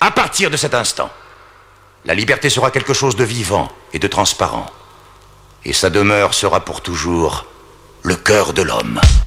À partir de cet instant, la liberté sera quelque chose de vivant et de transparent. Et sa demeure sera pour toujours le cœur de l'homme.